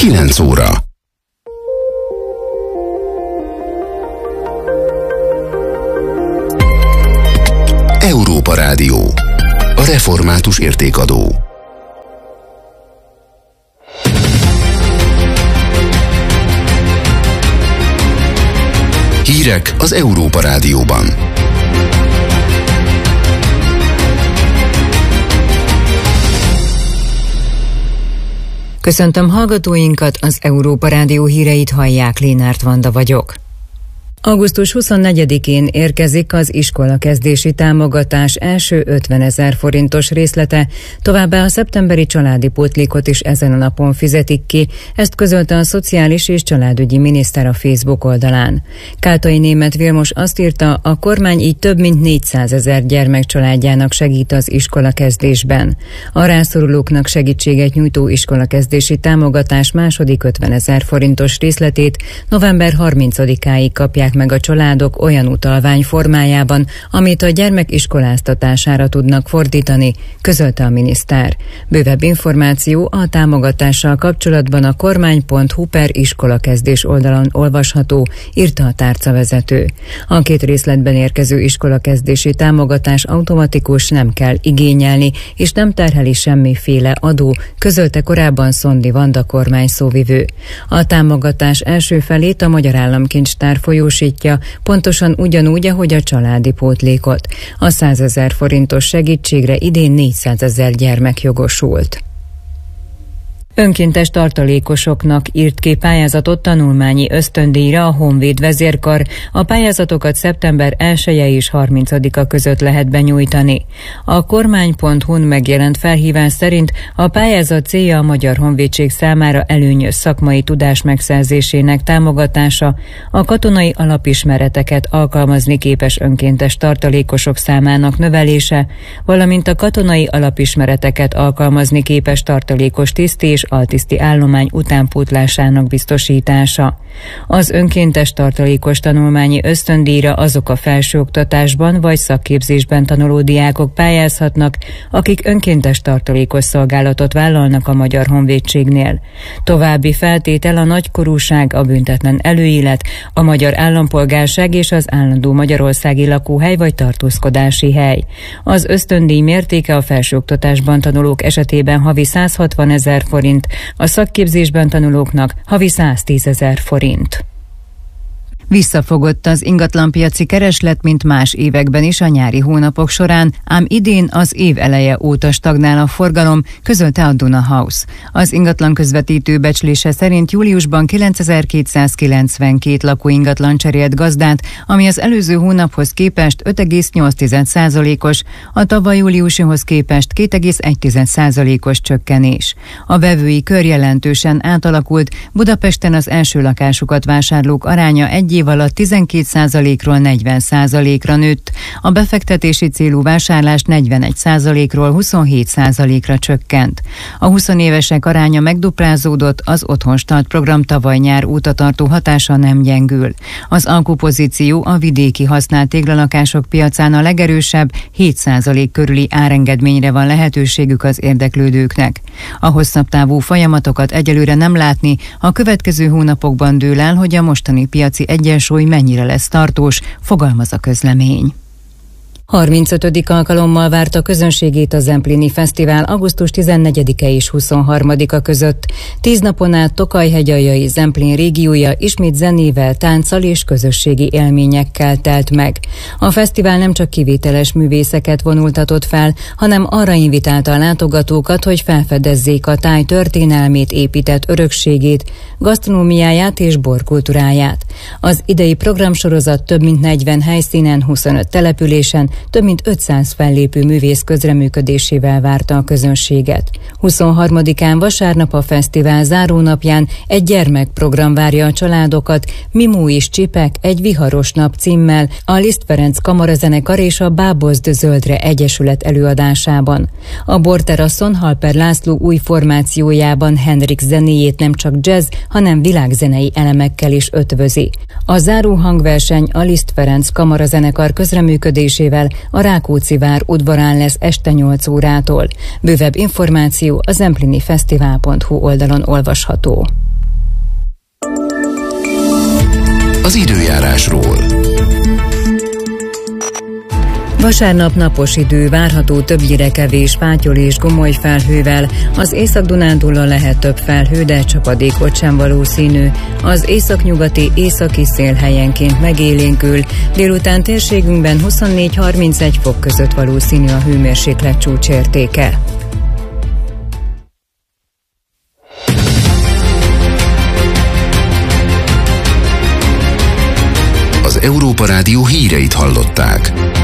9 óra. Európa Rádió. A református értékadó. Hírek az Európa Rádióban. Köszöntöm hallgatóinkat, az Európa Rádió híreit hallják, Lénárt Vanda vagyok. Augusztus 24-én érkezik az iskolakezdési támogatás első 50 000 forintos részlete, továbbá a szeptemberi családi pótlékot is ezen a napon fizetik ki, ezt közölte a Szociális és Családügyi Miniszter a Facebook oldalán. Kátai Németh Vilmos azt írta, a kormány így több mint 400 000 gyermek családjának segít az iskolakezdésben. A rászorulóknak segítséget nyújtó iskolakezdési támogatás második 50 000 forintos részletét november 30-áig kapják meg a családok olyan utalvány formájában, amit a gyermek iskoláztatására tudnak fordítani, közölte a miniszter. Bővebb információ a támogatással kapcsolatban a kormány.hu/iskolakezdés oldalon olvasható, írta a tárcavezető. A 2 részletben érkező iskolakezdési támogatás automatikus, nem kell igényelni, és nem terheli semmiféle adó, közölte korábban Szondi Vanda kormányszóvivő. A támogatás első felét a Magyar Államkincstár folyósítja, pontosan ugyanúgy, ahogy a családi pótlékot. A 100 000 forintos segítségre idén 400 000 gyermek jogosult. Önkéntes tartalékosoknak írt ki pályázatot tanulmányi ösztöndíjra a Honvéd vezérkar. A pályázatokat szeptember 1-e és 30-a között lehet benyújtani. A kormány.hu-n megjelent felhívás szerint a pályázat célja a Magyar Honvédség számára előnyös szakmai tudás megszerzésének támogatása, a katonai alapismereteket alkalmazni képes önkéntes tartalékosok számának növelése, valamint a katonai alapismereteket alkalmazni képes tartalékos tiszti és altiszti állomány utánpótlásának biztosítása. Az önkéntes tartalékos tanulmányi ösztöndíjra azok a felsőoktatásban vagy szakképzésben tanuló diákok pályázhatnak, akik önkéntes tartalékos szolgálatot vállalnak a Magyar Honvédségnél. További feltétel a nagykorúság, a büntetlen előélet, a magyar állampolgárság és az állandó magyarországi lakóhely vagy tartózkodási hely. Az ösztöndíj mértéke a felsőoktatásban tanulók esetében havi 160 000 forint, a szakképzésben tanulóknak havi 110 000 forint. Visszafogott az ingatlanpiaci kereslet, mint más években is a nyári hónapok során, ám idén az év eleje óta stagnál a forgalom, közölte a Duna House. Az ingatlan közvetítő becslése szerint júliusban 9292 lakóingatlan cserélt gazdát, ami az előző hónaphoz képest 5,8%-os, a tavaly júliusihoz képest 2,1%-os csökkenés. A vevői kör jelentősen átalakult, Budapesten az első lakásukat vásárlók aránya egy év alatt 12%-ról 40%-ra nőtt, a befektetési célú vásárlás 41%-ról 27%-ra csökkent. A 20 évesek aránya megduplázódott, az Otthonstart program tavaly nyár óta tartó hatása nem gyengül. Az alkupozíció a vidéki használt téglalakások piacán a legerősebb, 7% körüli árengedményre van lehetőségük az érdeklődőknek. A hosszabb távú folyamatokat egyelőre nem látni, a következő hónapokban dől el, hogy a mostani piaci egyensúly mennyire lesz tartós, fogalmaz a közlemény. 35. alkalommal várta közönségét a Zemplini Fesztivál augusztus 14-e és 23-a között. 10 napon át Tokaj-hegyaljai Zemplén régiója ismét zenével, tánccal és közösségi élményekkel telt meg. A fesztivál nem csak kivételes művészeket vonultatott fel, hanem arra invitálta a látogatókat, hogy felfedezzék a táj történelmét, épített örökségét, gasztronómiáját és borkultúráját. Az idei programsorozat több mint 40 helyszínen, 25 településen, több mint 500 fellépő művész közreműködésével várta a közönséget. 23-án vasárnap a fesztivál zárónapján egy gyermekprogram várja a családokat, Mimó és Csipek egy viharos nap címmel, a Liszt Ferenc kamarazenekar és a Bábozd Zöldre Egyesület előadásában. A borteraszon Halper László új formációjában Henrik zenéjét nem csak jazz, hanem világzenei elemekkel is ötvözi. A záró hangverseny a Liszt Ferenc kamarazenekar közreműködésével a Rákóczi-vár udvarán lesz este 8 órától. Bővebb információ a zemplini fesztivál.hu oldalon olvasható. az időjárásról. Vasárnap napos idő, várható többnyire kevés pátyol és gomoly felhővel. Az Észak-Dunántúlon lehet több felhő, de csapadékot sem valószínű. Az északnyugati északi szél helyenként megélénkül. Délután térségünkben 24-31 fok között valószínű a hőmérséklet csúcsértéke. Az Európa Rádió híreit hallották.